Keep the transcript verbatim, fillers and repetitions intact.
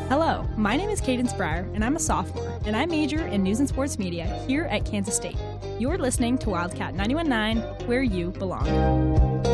Hello, my name is Cadence Breyer, and I'm a sophomore, and I major in news and sports media here at Kansas State. You're listening to Wildcat ninety-one point nine, where you belong.